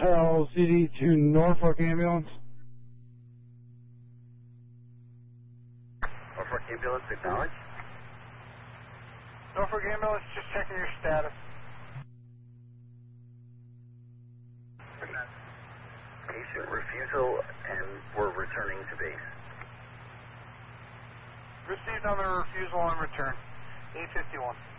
LCD to Norfolk Ambulance. Norfolk Ambulance, acknowledge. Norfolk Ambulance, just checking your status. Patient refusal, and we're returning to base. Received on the refusal on return. 851.